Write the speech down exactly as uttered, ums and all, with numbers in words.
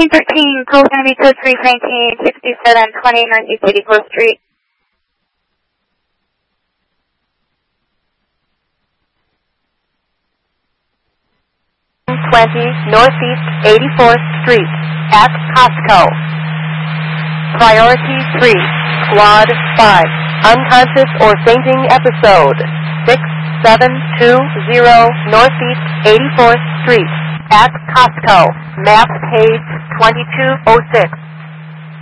thirteen thirteen, call County Code three nineteen, sixty-seven twenty Northeast eighty-fourth Street. twenty Northeast eighty-fourth Street at Costco. Priority three, Squad five, unconscious or fainting episode, six seven two zero Northeast eighty-fourth Street at Costco, map page twenty-two oh six.